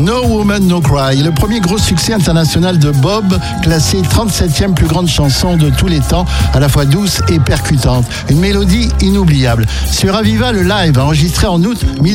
No Woman No Cry, le premier gros succès international de Bob, classé 37e plus grande chanson de tous les temps, à la fois douce et percutante. Une mélodie inoubliable. Sur Aviva, le live enregistré en août